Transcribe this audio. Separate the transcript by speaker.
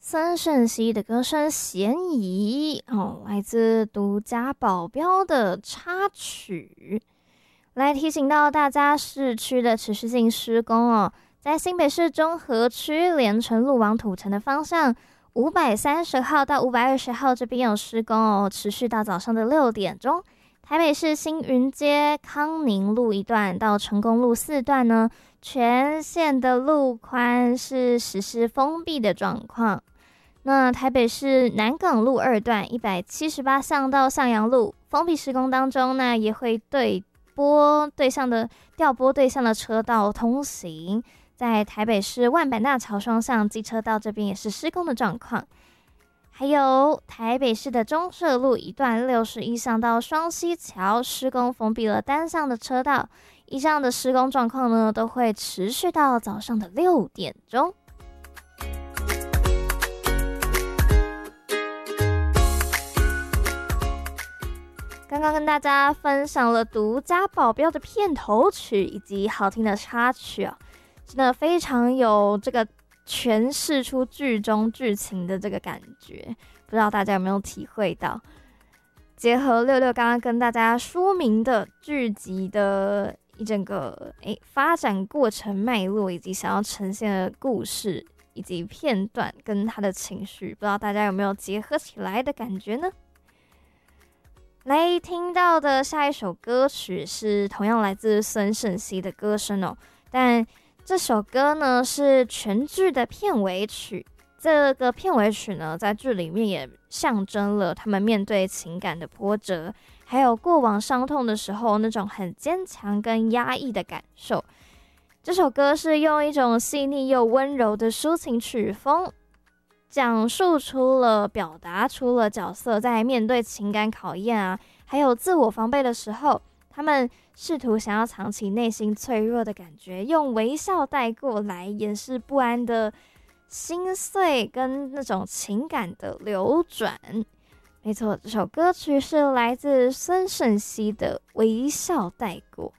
Speaker 1: 孙盛熙的歌声嫌疑来自独家保镖的插曲，来提醒到大家市区的持续性施工在新北市中和区连城路往土城的方向530号到520号这边有施工持续到早上的6点钟。台北市新云街康宁路一段到成功路4段呢，全线的路宽是实施封闭的状况。那台北市南港路2段178巷到向阳路封闭施工当中呢，也会调拨对向的车道通行。在台北市万板大桥双向机车道这边也是施工的状况。还有台北市的中社路一段61巷到双溪桥施工封闭了单向的车道，以上的施工状况呢，都会持续到早上的6点钟。刚刚跟大家分享了独家保镖的片头曲以及好听的插曲真的非常有这个诠释出剧中剧情的这个感觉，不知道大家有没有体会到？结合66刚刚跟大家说明的剧集的一整个发展过程脉络，以及想要呈现的故事以及片段跟他的情绪，不知道大家有没有结合起来的感觉呢？来听到的下一首歌曲是同样来自孙盛熙的歌声但这首歌呢是全剧的片尾曲。这个片尾曲呢，在剧里面也象征了他们面对情感的波折，还有过往伤痛的时候那种很坚强跟压抑的感受。这首歌是用一种细腻又温柔的抒情曲风，表达出了角色在面对情感考验还有自我防备的时候，他们试图想要藏起内心脆弱的感觉，用微笑带过来掩饰不安的心碎跟那种情感的流转。没错，这首歌曲是来自孙盛熙的《微笑带过》。